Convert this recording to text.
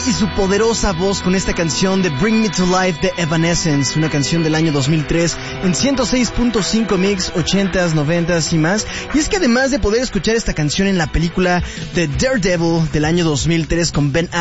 y su poderosa voz con esta canción de Bring Me to Life de Evanescence, una canción del año 2003 en 106.5 mix, 80s, 90s y más. Y es que además de poder escuchar esta canción en la película The Daredevil del año 2003 con Ben